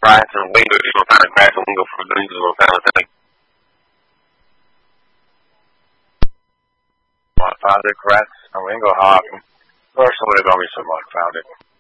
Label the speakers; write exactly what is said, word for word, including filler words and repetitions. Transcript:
Speaker 1: grass and window, you will find a grass and window for the you will find a My father grass and window hop. Personally, don't be so much found it.